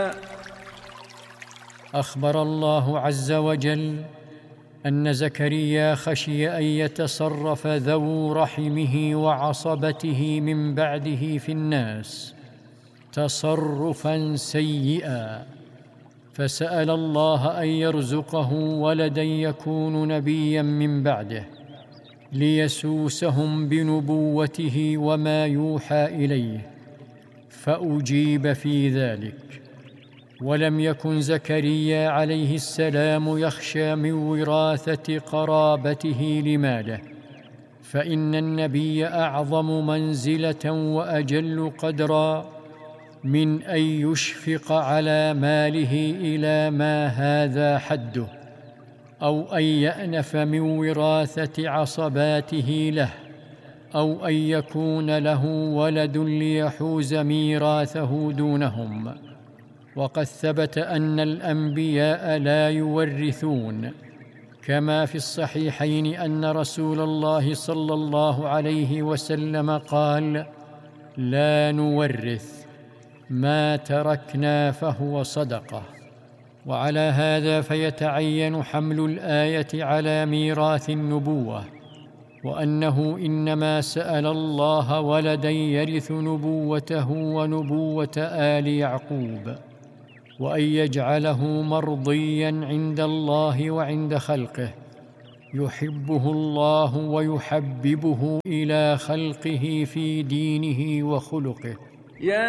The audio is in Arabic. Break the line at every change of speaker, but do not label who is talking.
أخبر الله عز وجل أن زكريا خشي أن يتصرف ذو رحمه وعصبته من بعده في الناس تصرفاً سيئاً، فسأل الله أن يرزقه ولداً يكون نبياً من بعده ليسوسهم بنبوته وما يوحى إليه، فأجيب في ذلك. ولم يكن زكريا عليه السلام يخشى من وراثة قرابته لماله، فإن النبي أعظم منزلة وأجل قدرا من أن يشفق على ماله إلى ما هذا حده، أو أن يأنف من وراثة عصباته له، أو أن يكون له ولد ليحوز ميراثه دونهم. وقد ثبت أن الأنبياء لا يورثون، كما في الصحيحين أن رسول الله صلى الله عليه وسلم قال: لا نورث، ما تركنا فهو صدقة. وعلى هذا فيتعين حمل الآية على ميراث النبوة، وأنه إنما سأل الله ولدا يرث نبوته ونبوة آل يعقوب، وأن يجعله مرضيا عند الله وعند خلقه، يحبه الله ويحببه إلى خلقه في دينه وخلقه.